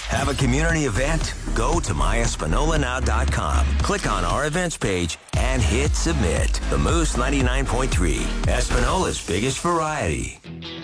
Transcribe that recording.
Have a community event? Go to myespanolanow.com. Click on our events page and hit submit. The Moose 99.3, Espanola's biggest variety.